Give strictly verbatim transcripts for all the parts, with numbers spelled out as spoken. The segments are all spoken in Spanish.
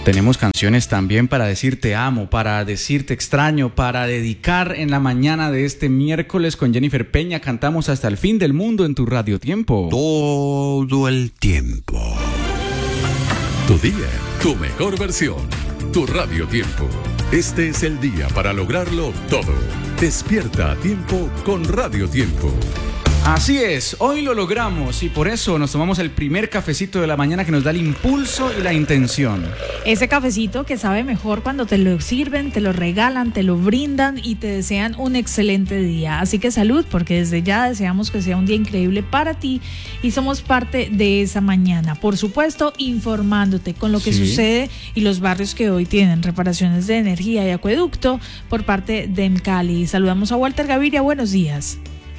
Tenemos canciones también para decir te amo, para decir te extraño, para dedicar en la mañana de este miércoles con Jennifer Peña. Cantamos Hasta el fin del mundo en tu Radio Tiempo. Todo el tiempo. Tu día, tu mejor versión, tu Radio Tiempo. Este es el día para lograrlo todo. Despierta a tiempo con Radio Tiempo. Así es, hoy lo logramos y por eso nos tomamos el primer cafecito de la mañana que nos da el impulso y la intención. Ese cafecito que sabe mejor cuando te lo sirven, te lo regalan, te lo brindan y te desean un excelente día. Así que salud, porque desde ya deseamos que sea un día increíble para ti y somos parte de esa mañana. Por supuesto, informándote con lo que sí. sucede y los barrios que hoy tienen reparaciones de energía y acueducto por parte de Mcali. Saludamos a Walter Gaviria, buenos días.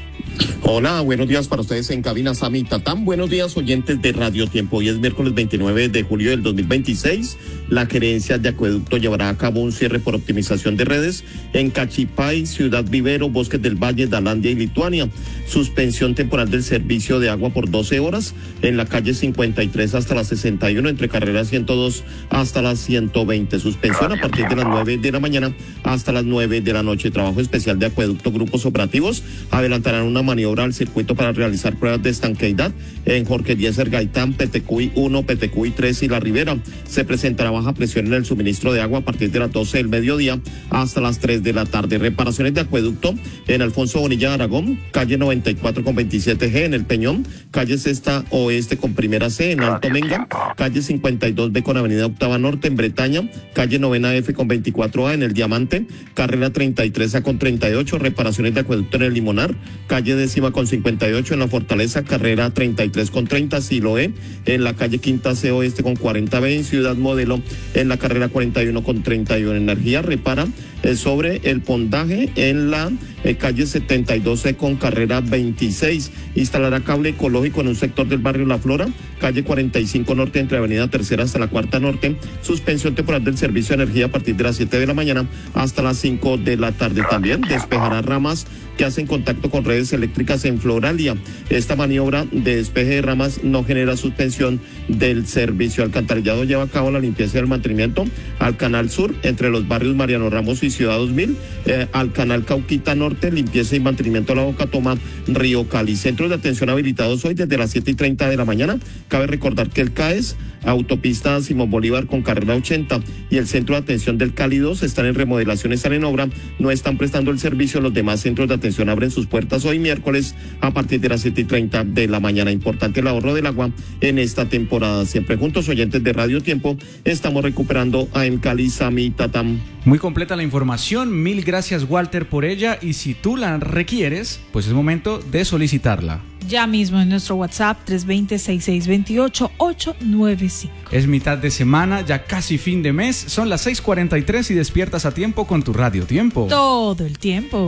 Hola, buenos días para ustedes en cabina Sami Tatán. Buenos días, oyentes de Radio Tiempo. Hoy es miércoles veintinueve de julio del dos mil veintiséis. La gerencia de acueducto llevará a cabo un cierre por optimización de redes en Cachipay, Ciudad Vivero, Bosques del Valle, Dalandia y Lituania. Suspensión temporal del servicio de agua por doce horas en la calle cincuenta y tres hasta la sesenta y uno, entre carrera ciento dos hasta la ciento veinte. Suspensión a partir de las nueve de la mañana hasta las nueve de la noche. Trabajo especial de acueducto, grupos operativos adelantarán una maniobra al circuito para realizar pruebas de estanqueidad en Jorge Eliezer Gaitán, Petecuy uno, Petecuy tres y La Ribera. Se presentará baja presión en el suministro de agua a partir de las doce del mediodía hasta las tres de la tarde. Reparaciones de acueducto en Alfonso Bonilla de Aragón, calle noventa y cuatro con veintisiete G en El Peñón, calle Sexta Oeste con Primera C en Alto Menga, calle cincuenta y dos B con Avenida Octava Norte en Bretaña, calle Novena F con veinticuatro A en El Diamante, carrera treinta y tres A con treinta y ocho. Reparaciones de acueducto en El Limonar, calle décima con cincuenta y ocho en La Fortaleza, carrera treinta y tres con treinta, Siloé, en la calle Quinta C Oeste con cuarenta B, en Ciudad Modelo, en la carrera cuarenta y uno con treinta y uno. Energía repara eh, sobre el pondaje en la eh, calle setenta y dos C con carrera veintiséis. Instalará cable ecológico en un sector del barrio La Flora, calle cuarenta y cinco Norte, entre Avenida Tercera hasta la Cuarta Norte. Suspensión temporal del servicio de energía a partir de las siete de la mañana hasta las cinco de la tarde. También despejará ramas que hacen contacto con redes eléctricas en Floralia. Esta maniobra de despeje de ramas no genera suspensión del servicio. Alcantarillado lleva a cabo la limpieza y el mantenimiento al Canal Sur, entre los barrios Mariano Ramos y Ciudad dos mil, eh, al Canal Cauquita Norte, limpieza y mantenimiento a la Boca Toma, Río Cali. Centros de atención habilitados hoy desde las siete y treinta de la mañana. Cabe recordar que el CAES, autopista Simón Bolívar con carrera ochenta, y el centro de atención del Cali dos están en remodelación, están en obra, no están prestando el servicio. Los demás centros de atención abren sus puertas hoy miércoles a partir de las siete y treinta de la mañana. Importante el ahorro del agua en esta temporada. Siempre juntos, oyentes de Radio Tiempo, estamos recuperando a Mcali, Sami Tatam. Muy completa la información, mil gracias Walter por ella, y si tú la requieres, pues es momento de solicitarla. Ya mismo en nuestro WhatsApp tres dos cero, seis seis dos ocho, ocho nueve cinco. Es mitad de semana, ya casi fin de mes, son las seis cuarenta y tres y despiertas a tiempo con tu Radio Tiempo. Todo el tiempo.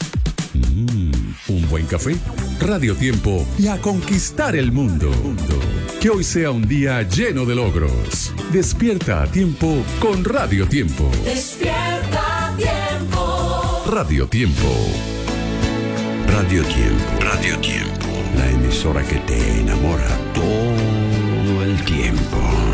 Mm, un buen café, Radio Tiempo y a conquistar el mundo. Que hoy sea un día lleno de logros. Despierta a tiempo con Radio Tiempo. Despierta a tiempo. Radio Tiempo. Radio Tiempo. Radio Tiempo. La emisora que te enamora todo el tiempo.